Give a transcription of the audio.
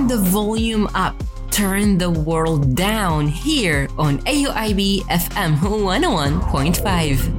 the volume up, turn the world down here on AUIB FM 101.5.